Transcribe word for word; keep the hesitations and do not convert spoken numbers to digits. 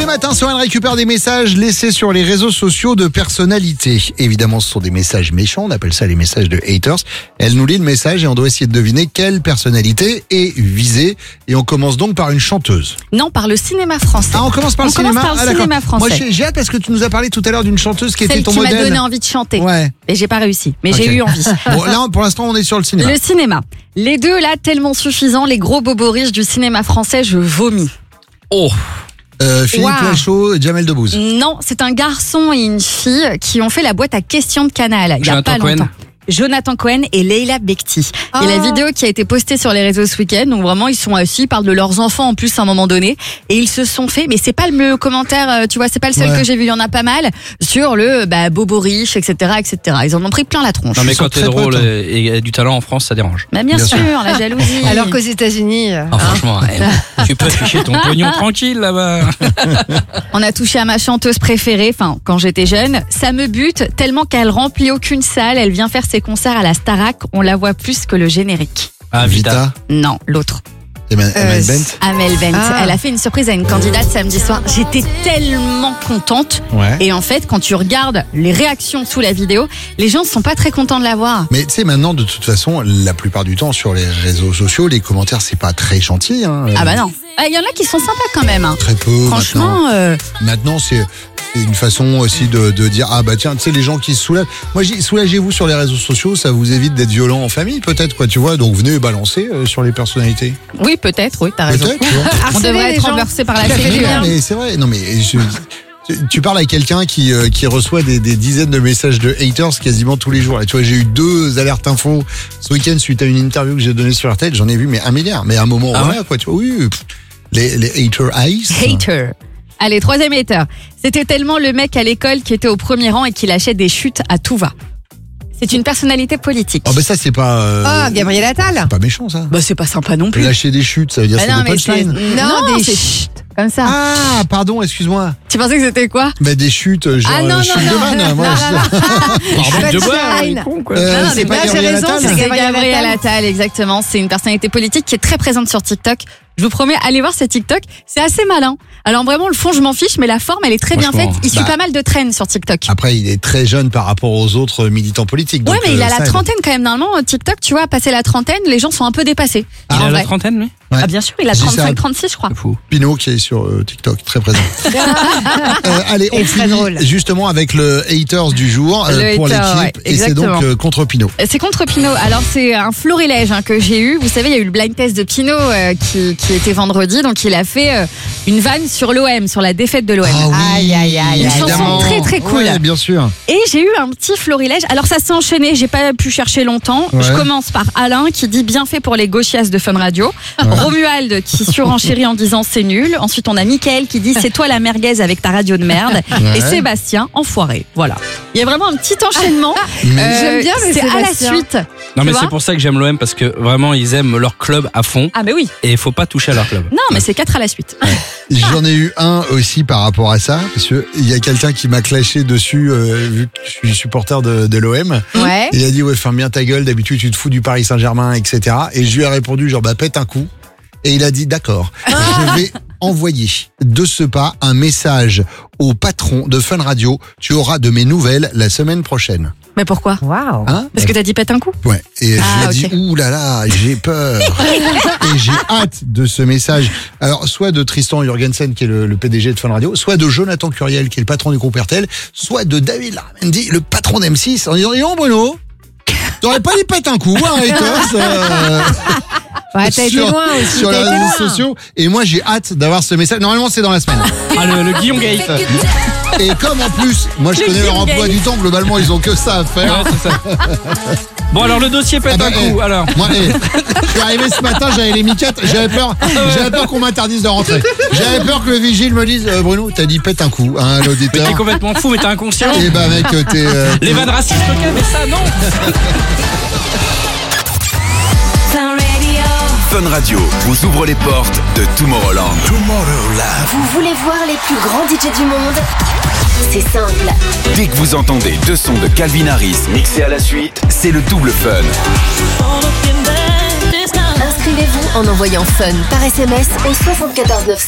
les matins, Soren récupère des messages laissés sur les réseaux sociaux de personnalités. Évidemment, ce sont des messages méchants, on appelle ça les messages de haters. Elle nous lit le message et on doit essayer de deviner quelle personnalité est visée. Et on commence donc par une chanteuse. Non, par le cinéma français. Ah, on commence par on le cinéma commence par le ah, cinéma français. Moi, j'ai, j'ai hâte parce que tu nous as parlé tout à l'heure d'une chanteuse qui Celle était ton qui modèle. m'a donné envie de chanter. Ouais. Et j'ai pas réussi, mais Ok. j'ai eu envie. Bon, là, pour l'instant, on est sur le cinéma. Le cinéma. Les deux, là, tellement suffisants. Les gros bobos riches du cinéma français, je vomis. Oh. Euh, Philippe Wow. Lachaud, Jamel Debbouze. Non, c'est un garçon et une fille qui ont fait la boîte à questions de Canal il y a Jonathan pas Cohen. longtemps. Jonathan Cohen et Leila Bekti. Oh. Et la vidéo qui a été postée sur les réseaux ce week-end, donc vraiment ils sont assis, ils parlent de leurs enfants en plus à un moment donné, et ils se sont fait, mais c'est pas le commentaire, euh, tu vois, c'est pas le seul Ouais. que j'ai vu, il y en a pas mal, sur le bah, bobo riche, et cetera, et cetera. Ils en ont pris plein la tronche. Non mais Ils sont quand t'es très drôle potes, hein. et, et du talent en France, ça dérange. Bah, bien, Bien sûr, sûr. la jalousie. Alors qu'aux États-Unis, euh, Ah, franchement, eh, tu peux afficher ton pognon tranquille là-bas. On a touché à ma chanteuse préférée, enfin quand j'étais jeune. Ça me bute tellement qu'elle remplit aucune salle. Elle vient faire ses concerts à la Starac. On la voit plus que le générique. Ah, Vita. Vita, Non, l'autre. Emma- Emma Euh, Bent. Amel Bent. Ah. Elle a fait une surprise à une candidate samedi soir. J'étais tellement contente. Ouais. Et en fait, quand tu regardes les réactions sous la vidéo, les gens ne sont pas très contents de la voir. Mais tu sais, maintenant, de toute façon, la plupart du temps, sur les réseaux sociaux, les commentaires, c'est pas très gentil. Hein. Ah bah non. Il y en a qui sont sympas quand même. hein. Très peu. Maintenant, Franchement, euh, maintenant c'est c'est une façon aussi de, de dire ah bah tiens, tu sais, les gens qui se soulagent. Moi, je dis soulagez-vous sur les réseaux sociaux, ça vous évite d'être violent en famille, peut-être quoi, tu vois. Donc venez balancer euh, sur les personnalités. oui, peut-être, oui, t'as raison. Peut-être. Tu vois. On harceler devrait les être gens. renversé par la Ça fait fille. du bien. Mais c'est vrai. Non mais je- tu- tu parles à quelqu'un qui euh, qui reçoit des, des dizaines de messages de haters quasiment tous les jours. Et tu vois, j'ai eu deux alertes info ce week-end suite à une interview que j'ai donnée sur R T L. J'en ai vu mais un milliard. Mais à un moment, Ah voilà quoi. Tu vois, oui. pff, Les les hater eyes. Hater. Allez, troisième hater. C'était tellement le mec à l'école qui était au premier rang et qui lâchait des chutes à tout va. C'est une personnalité politique. Oh ben ça c'est pas. euh, ah, Gabriel Attal. c'est pas méchant ça. Bah c'est pas sympa non plus. Lâcher des chutes, ça veut dire Bah c'est non, des mais c'est... punchlines. Non, des c'est ch- chut, comme ça. Ah, pardon, excuse-moi. Tu pensais que c'était quoi? Mais des chutes, genre Ah non, euh, non, chute non. de vanne. Moi, Non, je- non, Chute de bois, Punchline. il est con, quoi. Euh, Non, non, c'est mais pas là, j'ai Gabriel raison, Attal. c'est C'est Gabriel Gabriel Attal. Attal, exactement. C'est une personnalité politique qui est très présente sur TikTok. Je vous promets, allez voir ce TikTok. C'est assez malin. Alors vraiment, le fond, je m'en fiche, mais la forme, elle est très bien faite. Franchement, Il suit bah. pas mal de trends sur TikTok. Après, il est très jeune par rapport aux autres militants politiques. Ouais, donc, mais il euh, a ça la aide. trentaine quand même. Normalement, TikTok, tu vois, passer la trentaine, les gens sont un peu dépassés. Il En a la vrai. trentaine, lui. Ouais. Ah bien sûr, il a Je dis ça. trente-cinq trente-six, je crois. C'est fou. Pinot qui est sur euh, TikTok, très présent. Euh, allez, on Et très finit drôle. justement avec le haters du jour euh, Le pour hater, l'équipe. ouais, et c'est exactement. donc euh, contre Pinot. C'est contre Pinot. Alors c'est un florilège hein, que j'ai eu. Vous savez, il y a eu le blind test de Pinot euh, qui, qui était vendredi. Donc il a fait euh, une vanne sur l'O M, sur la défaite de l'O M. Ah oui, Aïe, aïe, aïe, Une aïe. chanson évidemment. très, très cool. Ouais, bien sûr. Et j'ai eu un petit florilège. Alors ça s'est enchaîné, j'ai pas pu chercher longtemps. Ouais. Je commence par Alain qui dit bien fait pour les gauchias de Fun Radio. Romuald qui surenchérit en disant c'est nul. Ensuite on a Mickaël qui dit c'est toi la merguez avec ta radio de merde. Ouais. Et Sébastien enfoiré. Voilà. Il y a vraiment un petit enchaînement. Mais- J'aime bien, mais c'est à la Sébastien. suite. Non Tu mais vois c'est pour ça que j'aime l'O M parce que vraiment ils aiment leur club à fond Ah ben oui. et il faut pas toucher à leur club. Non mais c'est quatre à la suite. J'en ai eu un aussi par rapport à ça, parce que il y a quelqu'un qui m'a clashé dessus, euh, vu que je suis supporter de, de l'O M. Ouais. Il a dit ouais, ferme bien ta gueule, d'habitude tu te fous du Paris Saint-Germain, et cetera. Et je lui ai répondu genre bah pète un coup. Et il a dit d'accord, je vais envoyer de ce pas un message au patron de Fun Radio. Tu auras de mes nouvelles la semaine prochaine. Mais pourquoi? Waouh. Hein Parce que t'as dit pète un coup. Ouais. Et Ah, je lui ai ok. dit ouh là là, j'ai peur. Et j'ai hâte de ce message. Alors soit de Tristan Jurgensen qui est le, le P D G de Fun Radio, soit de Jonathan Curiel qui est le patron du groupe R T L, soit de David Laramendi, le patron d'M six, en disant dis donc Bruno, t'aurais pas dit pète un coup, hein, haters, euh, Ouais, t'as été sur, loin aussi. sur T'as les été réseaux loin. sociaux. Et moi j'ai hâte d'avoir ce message. Normalement c'est dans la semaine. Ah le, le Guillaume Gate. Et comme en plus, moi je Le connais leur Bill emploi Gates. du temps, globalement ils ont que ça à faire. Ouais, c'est ça. Bon alors le dossier pète Ah bah, un coup eh, alors. Moi, eh, je suis arrivé ce matin, j'avais les miquettes, j'avais peur, j'avais peur qu'on m'interdise de rentrer. J'avais peur que le vigile me dise, euh, Bruno, t'as dit pète un coup, hein, Mais l'auditeur. t'es complètement fou mais t'es inconscient. Et bah mec, t'es. euh, Les vannes racistes ok mais ça non. Fun Radio vous ouvre les portes de Tomorrowland. Vous voulez voir les plus grands D J du monde? C'est simple. Dès que vous entendez deux sons de Calvin Harris mixés à la suite, c'est le double fun. Inscrivez-vous en envoyant FUN par S M S au soixante-quatorze neuf cents.